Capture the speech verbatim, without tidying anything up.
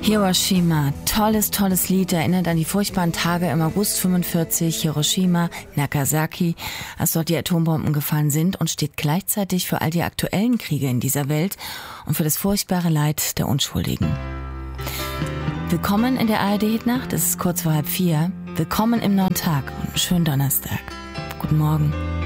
Hiroshima, tolles, tolles Lied, erinnert an die furchtbaren Tage im August fünfundvierzig, Hiroshima, Nagasaki, als dort die Atombomben gefallen sind, und steht gleichzeitig für all die aktuellen Kriege in dieser Welt und für das furchtbare Leid der Unschuldigen. Willkommen in der A R D-Hitnacht, es ist kurz vor halb vier. Willkommen im neuen Tag und einen schönen Donnerstag. Guten Morgen.